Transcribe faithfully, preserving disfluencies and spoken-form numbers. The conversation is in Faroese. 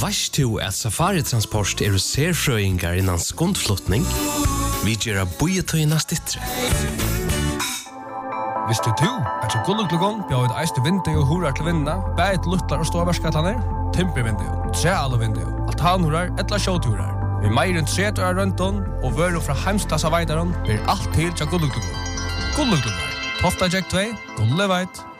Vast du at Safari-transport er serfrøyngar innan skundflutning? Vi gjør bojetøyna stittre. Visste du at så gulluglugon bjør et eiste vindu og horar til vinna, bæt luttlar og ståverskatlaner, timpervindu, trealuvindu, altanhorar, etla sjåturar. Vi meir enn tretur av rønton og vøru fra heimstassa veidaron blir alt til tja gulluglugon. Gulluglugon, Tofta Jack två, Gulleveit.